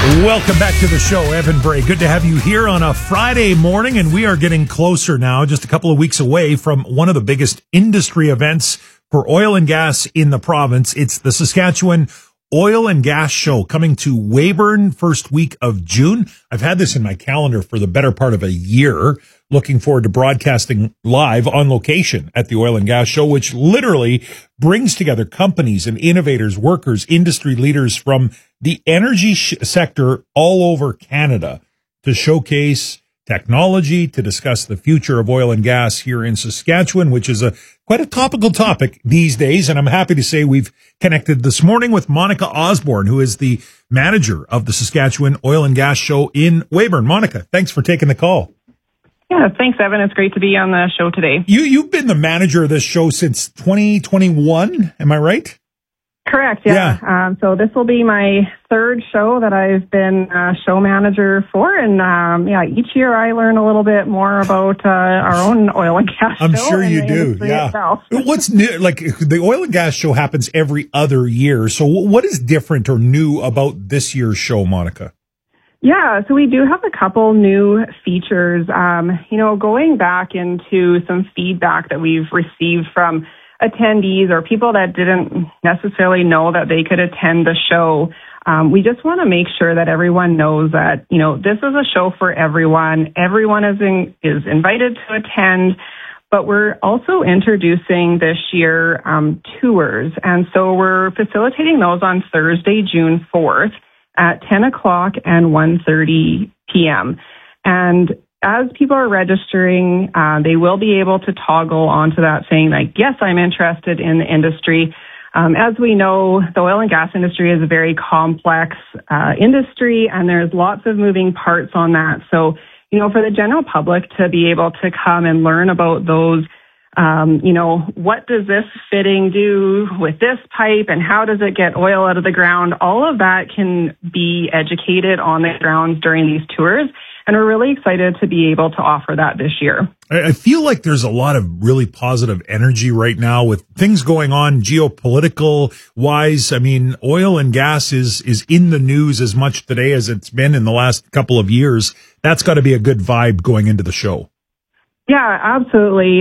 Welcome back to the show, Evan Bray. Good to have you here on a Friday morning, and we are getting closer now, just a couple of weeks away from one of the biggest industry events for oil and gas in the province. It's the Saskatchewan Oil and Gas Show coming to Weyburn first week of June. I've had this in my calendar for the better part of a year. Looking forward to broadcasting live on location at the Oil and Gas Show, which literally brings together companies and innovators, workers, industry leaders from the energy sector all over Canada to showcase technology, to discuss the future of oil and gas here in Saskatchewan, which is quite a topical topic these days. And I'm happy to say we've connected this morning with Monica Osborne, who is the manager of the Saskatchewan Oil and Gas Show in Weyburn. Monica, thanks for taking the call. Yeah, thanks, Evan. It's great to be on the show today. You've been the manager of this show since 2021, am I right? Correct, yeah. So this will be my third show that I've been show manager for. And each year I learn a little bit more about our own oil and gas show. I'm sure you do, yeah. Itself. What's new? Like, the oil and gas show happens every other year. So what is different or new about this year's show, Monica? Yeah, so we do have a couple new features. Going back into some feedback that we've received from attendees or people that didn't necessarily know that they could attend the show. We just want to make sure that everyone knows that, this is a show for everyone. Everyone is invited to attend, but we're also introducing this year tours. And so we're facilitating those on Thursday, June 4th at 10 o'clock and 1:30 p.m. And as people are registering, they will be able to toggle onto that saying like, yes, I'm interested in the industry. As we know, the oil and gas industry is a very complex industry, and there's lots of moving parts on that. So, for the general public to be able to come and learn about those, what does this fitting do with this pipe and how does it get oil out of the ground? All of that can be educated on the ground during these tours. And we're really excited to be able to offer that this year. I feel like there's a lot of really positive energy right now with things going on geopolitical wise. I mean, oil and gas is in the news as much today as it's been in the last couple of years. That's got to be a good vibe going into the show. Yeah, absolutely.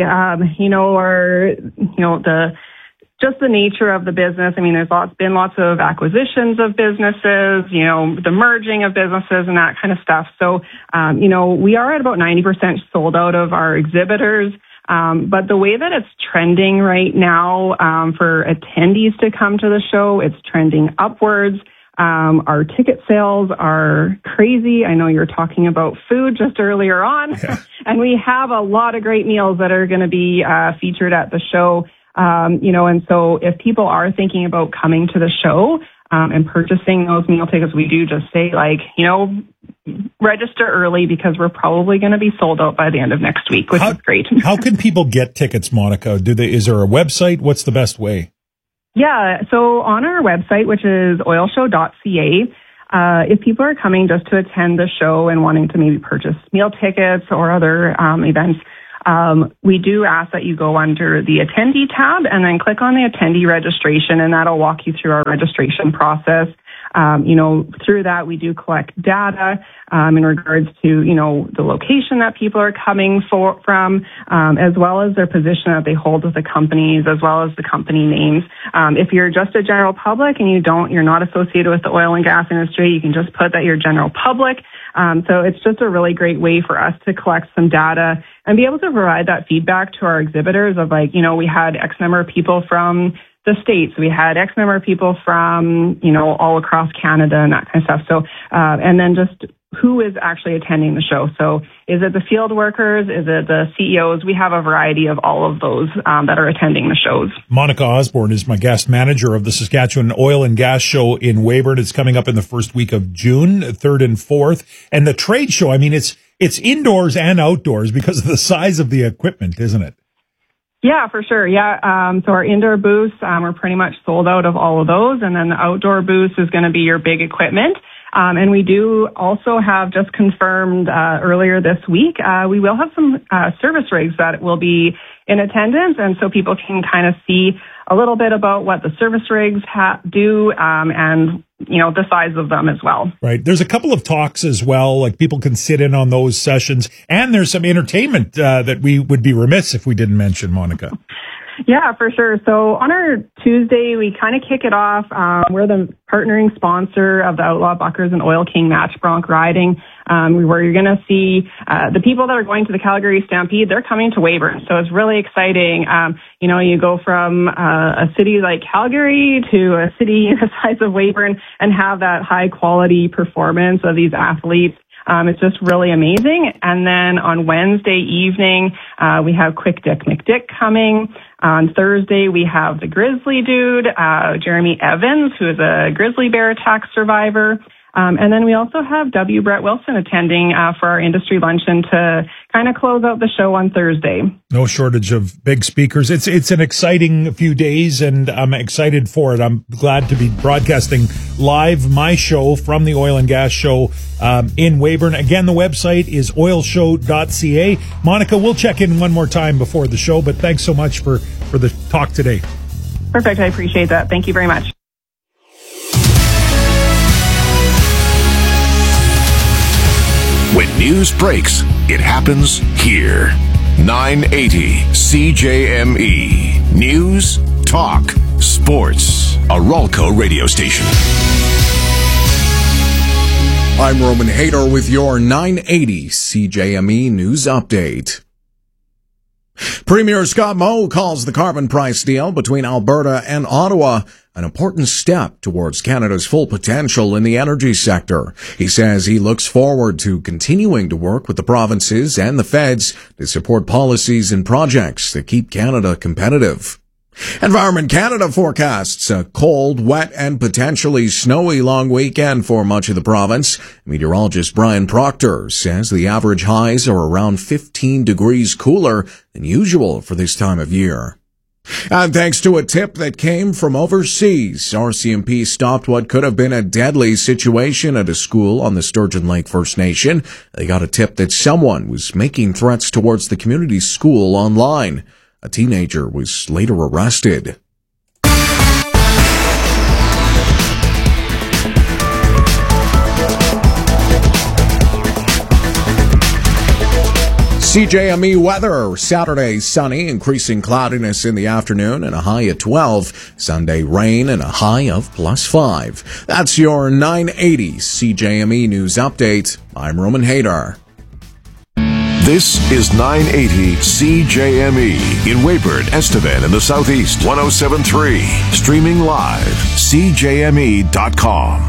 Just the nature of the business. I mean, there's been lots of acquisitions of businesses, the merging of businesses and that kind of stuff. So, we are at about 90% sold out of our exhibitors. But the way that it's trending right now, for attendees to come to the show, it's trending upwards. Our ticket sales are crazy. I know you're talking about food just earlier on, and we have a lot of great meals that are going to be featured at the show. And so if people are thinking about coming to the show and purchasing those meal tickets, we do just say register early because we're probably going to be sold out by the end of next week, which is great. How can people get tickets, Monica? Is there a website? What's the best way? Yeah, so on our website, which is oilshow.ca, if people are coming just to attend the show and wanting to maybe purchase meal tickets or other events, we do ask that you go under the attendee tab and then click on the attendee registration, and that'll walk you through our registration process. Through that, we do collect data in regards to, the location that people are coming from, as well as their position that they hold with the companies, as well as the company names. If you're just a general public and you're not associated with the oil and gas industry, you can just put that you're general public. So it's just a really great way for us to collect some data and be able to provide that feedback to our exhibitors of we had X number of people from the States. We had X number of people from, all across Canada and that kind of stuff. So, and then just who is actually attending the show. So is it the field workers? Is it the CEOs? We have a variety of all of those that are attending the shows. Monica Osborne is my guest manager of the Saskatchewan Oil and Gas Show in Weyburn. It's coming up in the first week of June, 3rd and 4th. And the trade show, I mean, it's indoors and outdoors because of the size of the equipment, isn't it? Yeah, for sure. Yeah. So our indoor booths, we're pretty much sold out of all of those. And then the outdoor booths is going to be your big equipment. And we do also have just confirmed earlier this week, we will have some service rigs that will be in attendance. And so people can kind of see a little bit about what the service rigs do and the size of them as well. Right. There's a couple of talks as well, like people can sit in on those sessions, and there's some entertainment that we would be remiss if we didn't mention, Monica. Yeah, for sure. So on our Tuesday, we kind of kick it off. We're the partnering sponsor of the Outlaw Buckers and Oil King Match Bronc riding, where you're going to see the people that are going to the Calgary Stampede, they're coming to Weyburn. So it's really exciting. You go from a city like Calgary to a city the size of Weyburn and have that high quality performance of these athletes. It's just really amazing. And then on Wednesday evening, we have Quick Dick McDick coming. On Thursday, we have the Grizzly Dude, Jeremy Evans, who is a grizzly bear attack survivor. And then we also have W. Brett Wilson attending for our industry luncheon to kind of close out the show on Thursday. No shortage of big speakers. It's an exciting few days, and I'm excited for it. I'm glad to be broadcasting live my show from the Oil and Gas Show in Weyburn. Again, the website is oilshow.ca. Monica, we'll check in one more time before the show, but thanks so much for the talk today. Perfect. I appreciate that. Thank you very much. When news breaks, it happens here. 980 CJME. News, talk, sports. A Ralco radio station. I'm Roman Hader with your 980 CJME News Update. Premier Scott Moe calls the carbon price deal between Alberta and Ottawa an important step towards Canada's full potential in the energy sector. He says he looks forward to continuing to work with the provinces and the feds to support policies and projects that keep Canada competitive. Environment Canada forecasts a cold, wet, and potentially snowy long weekend for much of the province. Meteorologist Brian Proctor says the average highs are around 15 degrees cooler than usual for this time of year. And thanks to a tip that came from overseas, RCMP stopped what could have been a deadly situation at a school on the Sturgeon Lake First Nation. They got a tip that someone was making threats towards the community school online. A teenager was later arrested. CJME weather. Saturday, sunny, increasing cloudiness in the afternoon and a high at 12. Sunday, rain and a high of +5. That's your 980 CJME News Update. I'm Roman Hader. This is 980 CJME in Weyburn, Estevan, in the Southeast. 107.3. Streaming live. CJME.com.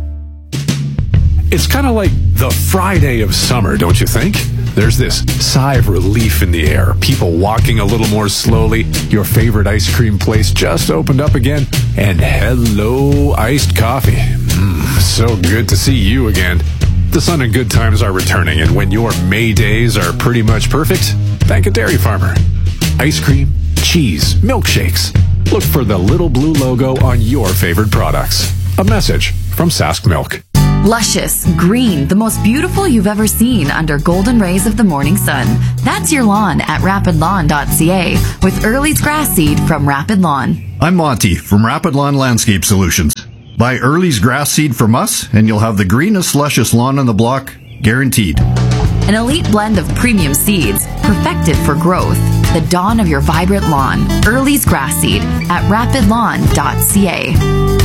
It's kind of like the Friday of summer, don't you think? There's this sigh of relief in the air. People walking a little more slowly. Your favorite ice cream place just opened up again. And hello, iced coffee. So good to see you again. The sun and good times are returning, and when your May days are pretty much perfect, thank a dairy farmer. Ice cream, cheese, milkshakes. Look for the little blue logo on your favorite products. A message from Sask Milk. Luscious, green, the most beautiful you've ever seen under golden rays of the morning sun. That's your lawn at rapidlawn.ca with Early's grass seed from Rapid Lawn. I'm Monty from Rapid Lawn Landscape Solutions. Buy Early's grass seed from us and you'll have the greenest, luscious lawn on the block, guaranteed. An elite blend of premium seeds, perfected for growth. The dawn of your vibrant lawn. Early's grass seed at rapidlawn.ca.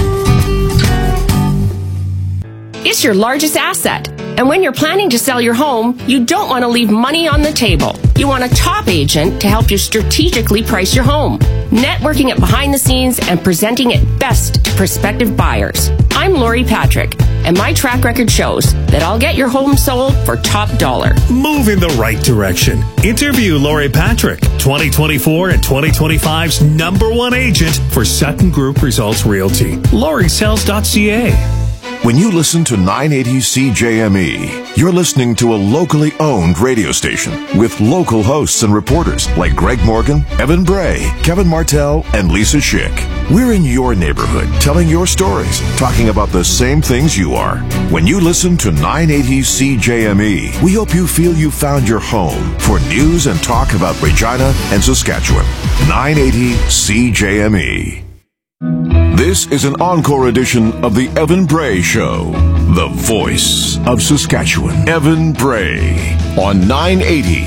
It's your largest asset. And when you're planning to sell your home, you don't want to leave money on the table. You want a top agent to help you strategically price your home, networking it behind the scenes and presenting it best to prospective buyers. I'm Lori Patrick, and my track record shows that I'll get your home sold for top dollar. Move in the right direction. Interview Lori Patrick, 2024 and 2025's #1 agent for Sutton Group Results Realty. LoriSells.ca. When you listen to 980 CJME, you're listening to a locally owned radio station with local hosts and reporters like Greg Morgan, Evan Bray, Kevin Martell, and Lisa Schick. We're in your neighborhood, telling your stories, talking about the same things you are. When you listen to 980 CJME, we hope you feel you found your home for news and talk about Regina and Saskatchewan. 980 CJME. This is an encore edition of the Evan Bray Show. The voice of Saskatchewan. Evan Bray on 980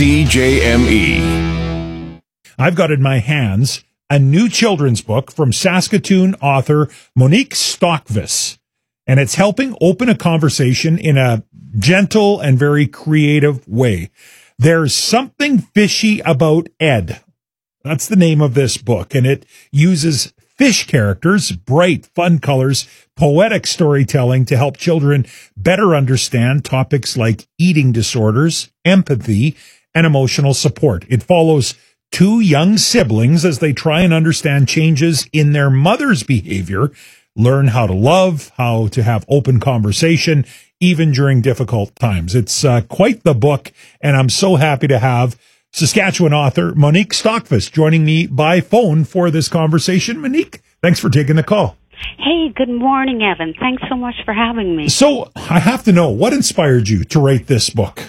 CJME. I've got in my hands a new children's book from Saskatoon author Monique Stockvis, and it's helping open a conversation in a gentle and very creative way. There's something fishy about Ed. That's the name of this book, and it uses fish characters, bright, fun colors, poetic storytelling to help children better understand topics like eating disorders, empathy, and emotional support. It follows two young siblings as they try and understand changes in their mother's behavior, learn how to love, how to have open conversation, even during difficult times. It's quite the book, and I'm so happy to have Saskatchewan author Monique Stockvis joining me by phone for this conversation. Monique, thanks for taking the call. Hey, good morning, Evan. Thanks so much for having me. So I have to know, what inspired you to write this book?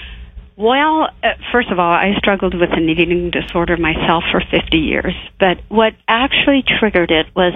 Well, first of all, I struggled with an eating disorder myself for 50 years. But what actually triggered it was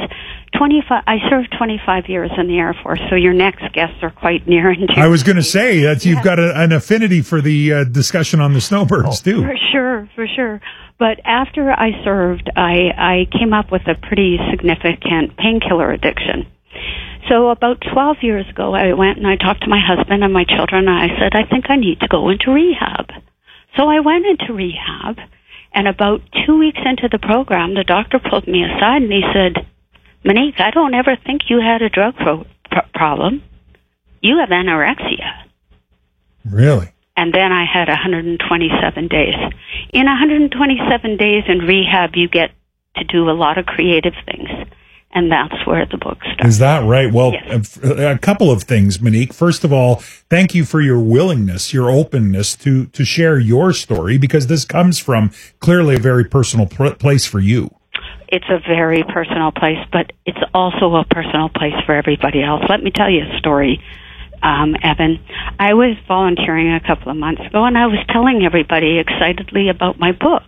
I served 25 years in the Air Force, so your next guests are quite near and dear. I was going to say that you've got an affinity for the discussion on the snowbirds, too. For sure. But after I served, I came up with a pretty significant painkiller addiction. So about 12 years ago, I went and I talked to my husband and my children, and I said, I think I need to go into rehab. So I went into rehab, and about 2 weeks into the program, the doctor pulled me aside and he said, Monique, I don't ever think you had a drug problem. You have anorexia. Really? And then I had 127 days. In 127 days in rehab, you get to do a lot of creative things. And that's where the book starts. Is that right? Well, yes. A couple of things, Monique. First of all, thank you for your willingness, your openness to share your story, because this comes from clearly a very personal place for you. It's a very personal place, but it's also a personal place for everybody else. Let me tell you a story, Evan. I was volunteering a couple of months ago, and I was telling everybody excitedly about my book.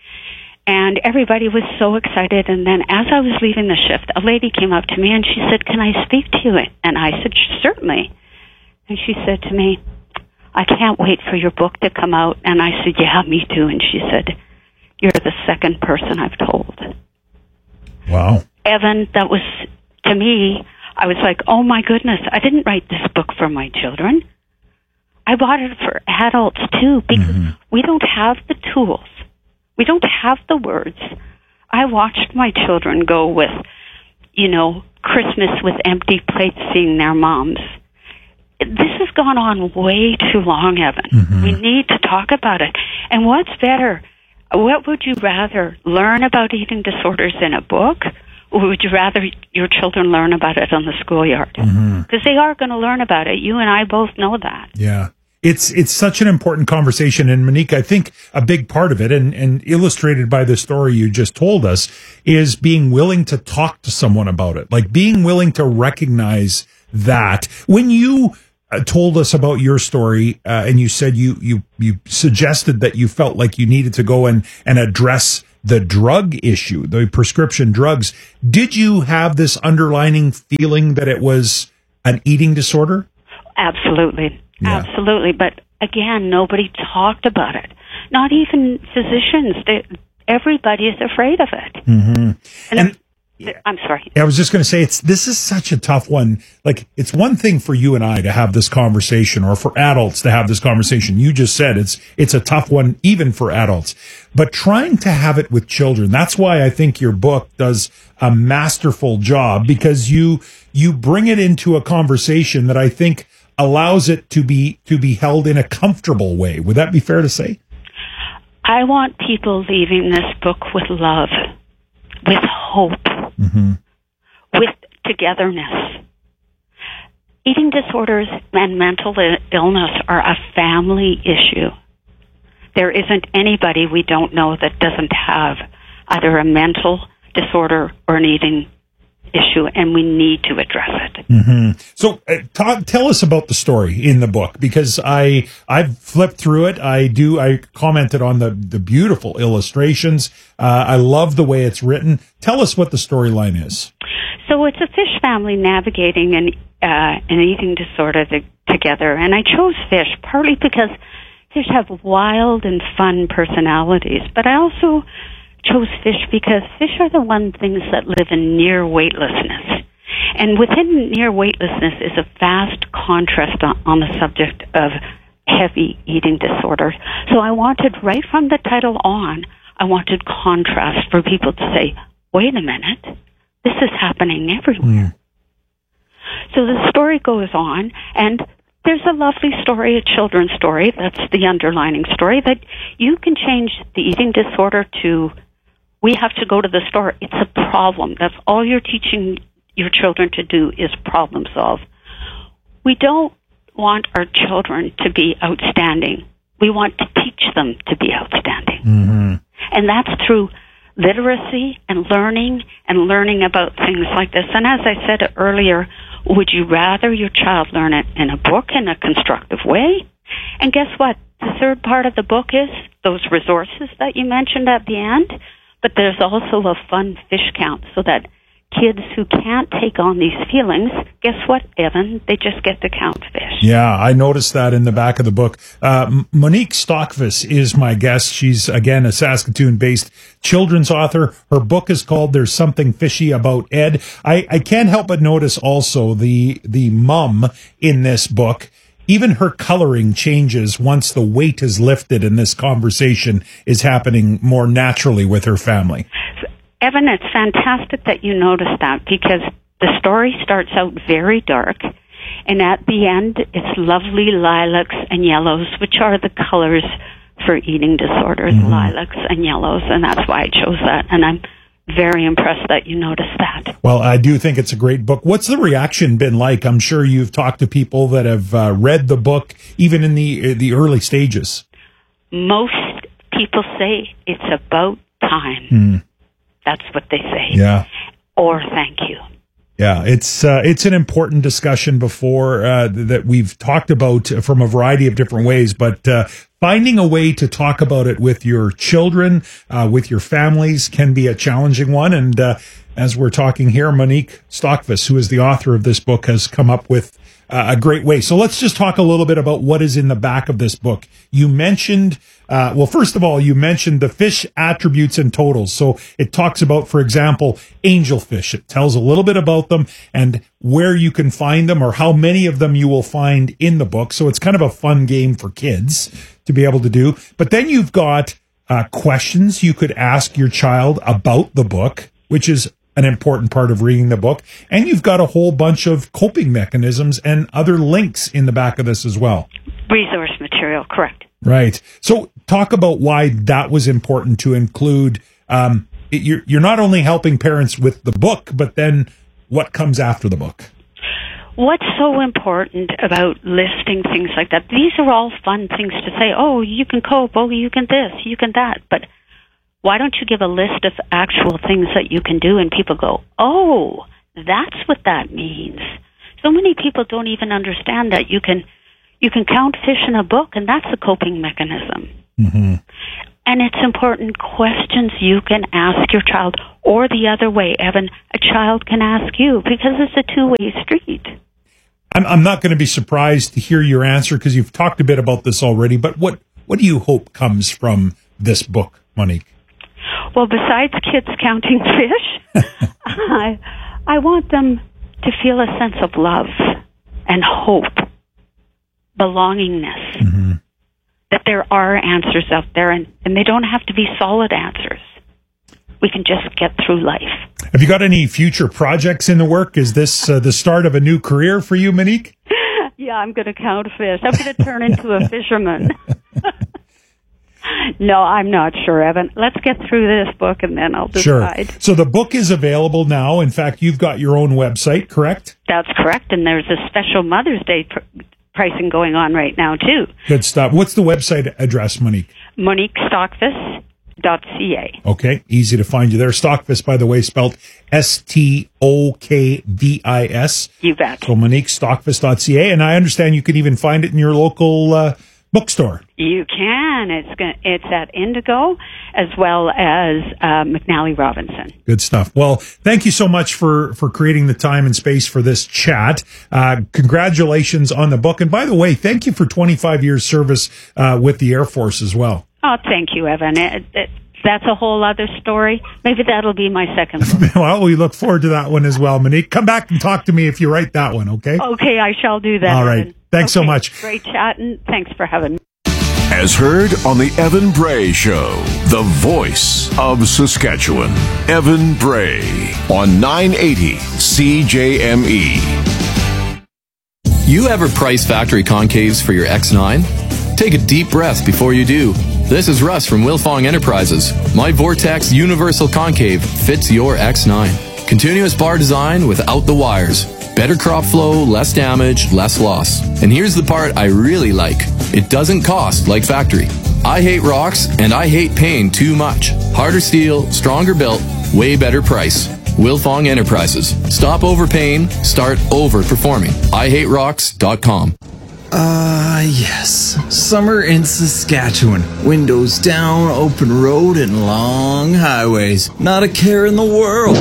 And everybody was so excited. And then as I was leaving the shift, a lady came up to me and she said, can I speak to you? And I said, certainly. And she said to me, I can't wait for your book to come out. And I said, yeah, me too. And she said, you're the second person I've told. Wow. Evan, that was, to me, I was like, oh my goodness, I didn't write this book for my children. I bought it for adults too, because we don't have the tools. We don't have the words. I watched my children go with, Christmas with empty plates seeing their moms. This has gone on way too long, Evan. We need to talk about it. And what's better? What would you rather, learn about eating disorders in a book, or would you rather your children learn about it on the schoolyard? Because they are going to learn about it. You and I both know that. Yeah. It's such an important conversation. And Monique, I think a big part of it, and illustrated by the story you just told us, is being willing to talk to someone about it, like being willing to recognize that. When you told us about your story, and you said you suggested that you felt like you needed to go and address the drug issue, the prescription drugs, did you have this underlining feeling that it was an eating disorder? Absolutely. Yeah. Absolutely. But again, nobody talked about it. Not even physicians. Everybody is afraid of it. And I'm sorry. I was just going to say, this is such a tough one. Like, it's one thing for you and I to have this conversation, or for adults to have this conversation. You just said it's a tough one even for adults. But trying to have it with children, that's why I think your book does a masterful job, because you bring it into a conversation that I think allows it to be held in a comfortable way. Would that be fair to say? I want people leaving this book with love, with hope, with togetherness. Eating disorders and mental illness are a family issue. There isn't anybody we don't know that doesn't have either a mental disorder or an eating issue, and we need to address it. So tell us about the story in the book, because I've flipped through it. I commented on the beautiful illustrations. I love the way it's written. Tell us what the storyline is. So it's a fish family navigating an eating disorder together. And I chose fish partly because fish have wild and fun personalities, but I also chose fish because fish are the one things that live in near weightlessness. And within near weightlessness is a vast contrast on the subject of heavy eating disorders. So I wanted, right from the title on, I wanted contrast for people to say, wait a minute, this is happening everywhere. So the story goes on, and there's a lovely story, a children's story, that's the underlining story, that you can change the eating disorder to, we have to go to the store. It's a problem. That's all you're teaching your children to do is problem solve. We don't want our children to be outstanding. We want to teach them to be outstanding. Mm-hmm. And that's through literacy and learning about things like this. And as I said earlier, would you rather your child learn it in a book in a constructive way? And guess what? The third part of the book is those resources that you mentioned at the end, but there's also a fun fish count so that kids who can't take on these feelings, guess what, Evan? They just get to count fish. Yeah, I noticed that in the back of the book. Monique Stockvis is my guest. She's, again, a Saskatoon-based children's author. Her book is called There's Something Fishy About Ed. I can't help but notice also the mom in this book. Even her coloring changes once the weight is lifted and this conversation is happening more naturally with her family. Evan, it's fantastic that you noticed that because the story starts out very dark, and at the end, it's lovely lilacs and yellows, which are the colors for eating disorders, lilacs and yellows, and that's why I chose that, and I'm very impressed that you noticed that. Well, I do think it's a great book. What's the reaction been like? I'm sure you've talked to people that have read the book, even in the early stages. Most people say it's about time. That's what they say. Yeah. Or thank you. Yeah, it's an important discussion before that we've talked about from a variety of different ways, but finding a way to talk about it with your children, with your families can be a challenging one. And as we're talking here, Monique Stockvis, who is the author of this book, has come up with a great way. So let's just talk a little bit about what is in the back of this book. You mentioned, first of all, you mentioned the fish attributes and totals. So it talks about, for example, angelfish. It tells a little bit about them and where you can find them or how many of them you will find in the book. So it's kind of a fun game for kids to be able to do. But then you've got questions you could ask your child about the book, which is an important part of reading the book. And you've got a whole bunch of coping mechanisms and other links in the back of this as well. Resource material, correct. Right. So talk about why that was important to include. You're not only helping parents with the book, but then what comes after the book. What's so important about listing things like that? These are all fun things to say. Oh, you can cope. Oh, you can this, you can that. But why don't you give a list of actual things that you can do and people go, oh, that's what that means. So many people don't even understand that you can count fish in a book, and that's a coping mechanism. Mm-hmm. And it's important questions you can ask your child, or the other way, Evan, a child can ask you, because it's a two-way street. I'm not going to be surprised to hear your answer because you've talked a bit about this already, but what do you hope comes from this book, Monique? Well, besides kids counting fish, I want them to feel a sense of love and hope, belongingness, that there are answers out there, and they don't have to be solid answers. We can just get through life. Have you got any future projects in the work? Is this the start of a new career for you, Monique? Yeah, I'm going to count fish. I'm going to turn into a fisherman. No, I'm not sure, Evan. Let's get through this book and then I'll decide. Sure. So the book is available now. In fact, you've got your own website, correct? That's correct. And there's a special Mother's Day pricing going on right now, too. Good stuff. What's the website address, Monique? MoniqueStockvis.ca. Okay. Easy to find you there. Stockvis, by the way, spelled Stokvis. You bet. So MoniqueStockvis.ca. And I understand you can even find it in your local bookstore? You can. It's at Indigo as well as McNally Robinson. Good stuff. Well, thank you so much for creating the time and space for this chat. Congratulations on the book. And by the way, thank you for 25 years service with the Air Force as well. Oh, thank you, Evan. That's a whole other story. Maybe that'll be my second book. Well, we look forward to that one as well, Monique. Come back and talk to me if you write that one, okay? Okay, I shall do that. All right. Evan. Thanks so much. Great chatting. Thanks for having me. As heard on the Evan Bray Show, the voice of Saskatchewan, Evan Bray on 980 CJME. You ever price factory concaves for your X9? Take a deep breath before you do. This is Russ from Wilfong Enterprises. My Vortex Universal Concave fits your X9. Continuous bar design without the wires. Better crop flow, less damage, less loss. And here's the part I really like. It doesn't cost like factory. I hate rocks and I hate paying too much. Harder steel, stronger built, way better price. Wilfong Enterprises. Stop overpaying, start overperforming. IHateRocks.com. Yes. Summer in Saskatchewan. Windows down, open road, and long highways. Not a care in the world.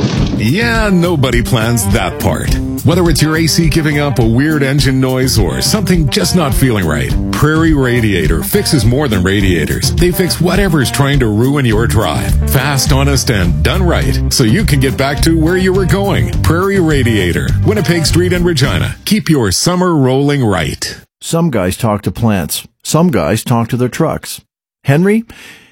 Yeah, nobody plans that part. Whether it's your AC giving up a weird engine noise or something just not feeling right, Prairie Radiator fixes more than radiators. They fix whatever's trying to ruin your drive. Fast, honest, and done right, so you can get back to where you were going. Prairie Radiator, Winnipeg Street in Regina. Keep your summer rolling right. Some guys talk to plants. Some guys talk to their trucks. Henry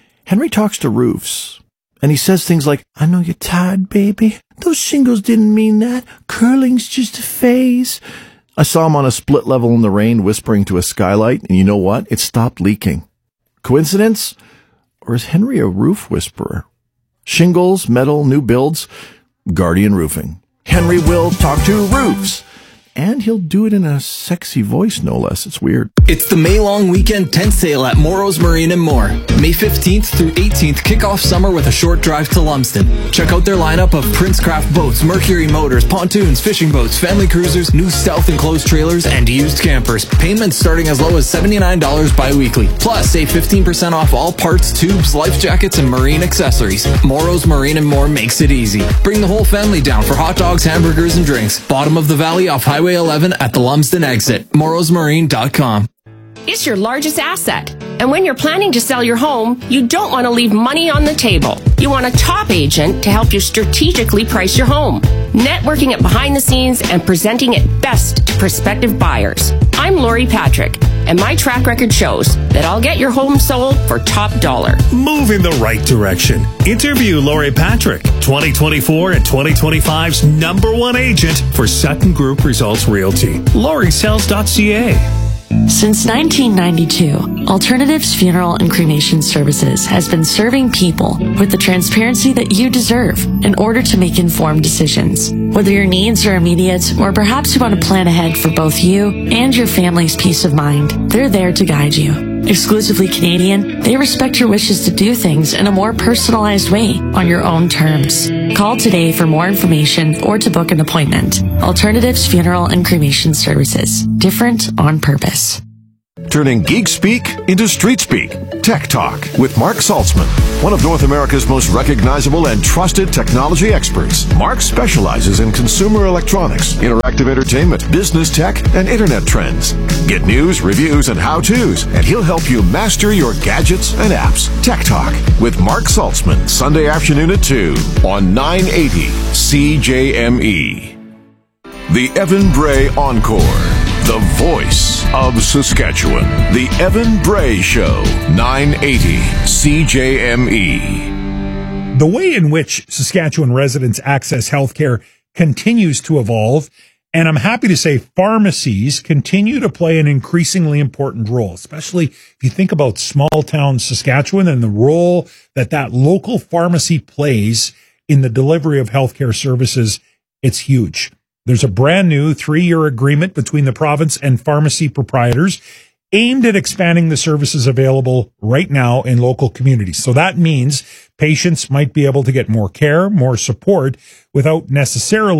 talks to roofs. And he says things like, I know you're tired, baby. Those shingles didn't mean that. Curling's just a phase. I saw him on a split level in the rain whispering to a skylight, and you know what? It stopped leaking. Coincidence? Or is Henry a roof whisperer? Shingles, metal, new builds, Guardian Roofing. Henry will talk to roofs. And he'll do it in a sexy voice, no less. It's weird. It's the May long weekend tent sale at Morrow's Marine and More. May 15th through 18th, kick off summer with a short drive to Lumsden. Check out their lineup of Princecraft boats, Mercury motors, pontoons, fishing boats, family cruisers, new stealth enclosed trailers, and used campers. Payments starting as low as $79 bi-weekly. Plus, save 15% off all parts, tubes, life jackets, and marine accessories. Morrow's Marine and More makes it easy. Bring the whole family down for hot dogs, hamburgers, and drinks. Bottom of the valley off Highway 11 at the Lumsden exit. morrowsmarine.com. It's your largest asset. And when you're planning to sell your home, you don't want to leave money on the table. You want a top agent to help you strategically price your home, networking it behind the scenes and presenting it best to prospective buyers. I'm Lori Patrick, and my track record shows that I'll get your home sold for top dollar. Move in the right direction. Interview Lori Patrick, 2024 and 2025's #1 agent for Sutton Group Results Realty. LoriSells.ca. Since 1992, Alternatives Funeral and Cremation Services has been serving people with the transparency that you deserve in order to make informed decisions. Whether your needs are immediate or perhaps you want to plan ahead for both you and your family's peace of mind, they're there to guide you. Exclusively Canadian, they respect your wishes to do things in a more personalized way on your own terms. Call today for more information or to book an appointment. Alternatives Funeral and Cremation Services. Different on purpose. Turning geek speak into street speak. Tech Talk with Mark Saltzman, one of North America's most recognizable and trusted technology experts. Mark specializes in consumer electronics, interactive entertainment, business tech, and internet trends. Get news, reviews, and how-tos, and he'll help you master your gadgets and apps. Tech Talk with Mark Saltzman, Sunday afternoon at 2 on 980 CJME. The Evan Bray Encore. The voice of Saskatchewan. The Evan Bray Show, 980 CJME. The way in which Saskatchewan residents access healthcare continues to evolve, and I'm happy to say pharmacies continue to play an increasingly important role, especially if you think about small town Saskatchewan and the role that local pharmacy plays in the delivery of healthcare services. It's huge. There's a brand new 3-year agreement between the province and pharmacy proprietors aimed at expanding the services available right now in local communities. So that means patients might be able to get more care, more support without necessarily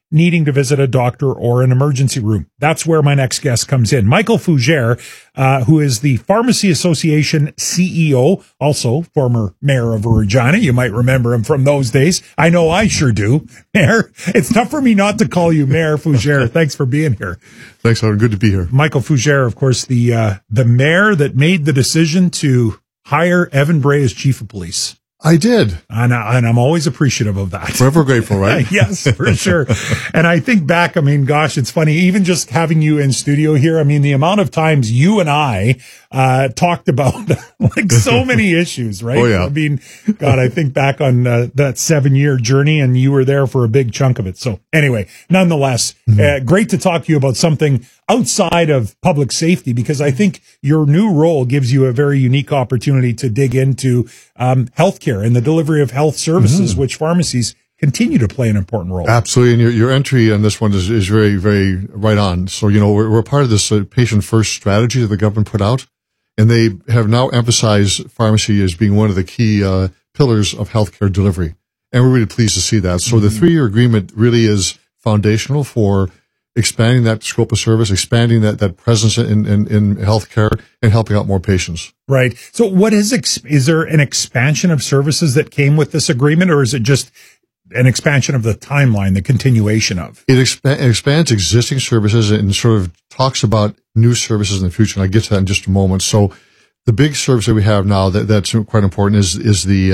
needing to visit a doctor or an emergency room. That's where my next guest comes in. Michael Fougere, who is the Pharmacy Association CEO, also former mayor of Regina. You might remember him from those days. I know I sure do. Mayor, it's tough for me not to call you Mayor Fougere. Thanks for being here. Thanks, Howard. Good to be here. Michael Fougere, of course, the mayor that made the decision to hire Evan Bray as chief of police. I did. And I'm always appreciative of that. Forever grateful, right? Yes, for sure. And I think back, I mean, gosh, it's funny, even just having you in studio here, I mean, the amount of times you and I talked about like so many issues, right? Oh, yeah. I mean, God, I think back on that 7-year journey, and you were there for a big chunk of it. So anyway, nonetheless, great to talk to you about something outside of public safety, because I think your new role gives you a very unique opportunity to dig into healthcare and the delivery of health services, which pharmacies continue to play an important role. Absolutely. And your entry on this one is very, very right on. So, you know, we're part of this patient first strategy that the government put out, and they have now emphasized pharmacy as being one of the key pillars of healthcare delivery. And we're really pleased to see that. So the 3-year agreement really is foundational for expanding that scope of service, expanding that presence in healthcare, and helping out more patients. Right. So what is there an expansion of services that came with this agreement, or is it just an expansion of the timeline, the continuation of? It expands existing services and sort of talks about new services in the future. And I'll get to that in just a moment. So the big service that we have now that's quite important is the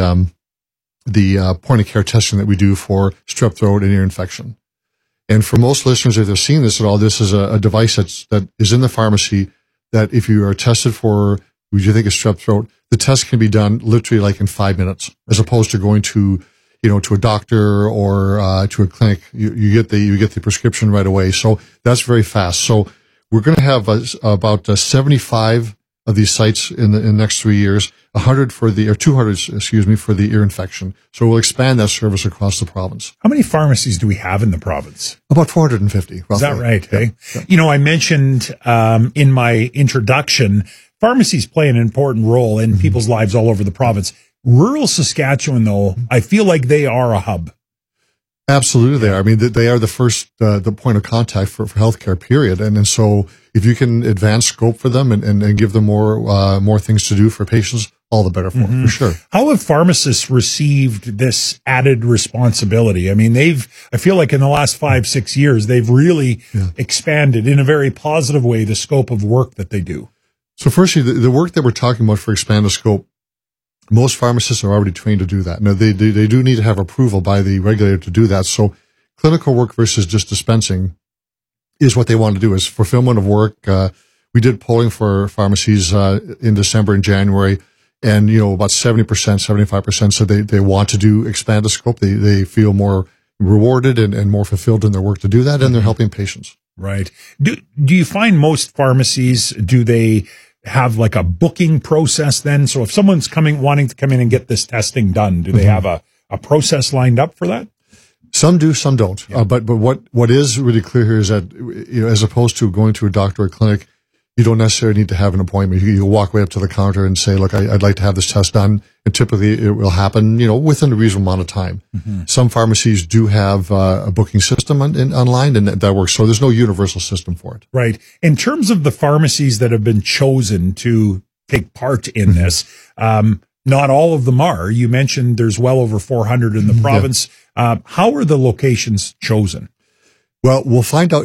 point of care testing that we do for strep throat and ear infection. And for most listeners, if they've seen this at all, this is a device that is in the pharmacy that if you are tested for, would you think of strep throat, the test can be done literally like in 5 minutes, as opposed to going to a doctor or to a clinic. You get the prescription right away. So that's very fast. So we're going to have about 75 of these sites in the next 3 years, 200 for the ear infection. So we'll expand that service across the province. How many pharmacies do we have in the province? About 450. Roughly. Is that right? Yeah. Hey? Yeah. You know, I mentioned in my introduction, pharmacies play an important role in people's lives all over the province. Rural Saskatchewan, though, I feel like they are a hub. Absolutely, they are. I mean, they are the first, the point of contact for healthcare, period. And so if you can advance scope for them and give them more things to do for patients, all the better for sure. How have pharmacists received this added responsibility? I mean, I feel like in the last 5-6 years, they've really expanded in a very positive way the scope of work that they do. So firstly, the work that we're talking about for expanded scope, most pharmacists are already trained to do that. Now, they do need to have approval by the regulator to do that. So clinical work versus just dispensing is what they want to do, is fulfillment of work. We did polling for pharmacies in December and January, and, you know, about 70%, 75% said they want to do expanded scope. They feel more rewarded and more fulfilled in their work to do that, and they're helping patients. Right. Do you find most pharmacies, do they have like a booking process then? So if someone's wanting to come in and get this testing done, do they have a process lined up for that? Some do, some don't. Yeah. But what is really clear here is that, you know, as opposed to going to a doctor or clinic, you don't necessarily need to have an appointment. You walk right up to the counter and say, look, I'd like to have this test done. And typically it will happen, you know, within a reasonable amount of time. Some pharmacies do have a booking system online, and that works. So there's no universal system for it. Right. In terms of the pharmacies that have been chosen to take part in this, not all of them are. You mentioned there's well over 400 in the province. How are the locations chosen? Well, we'll find out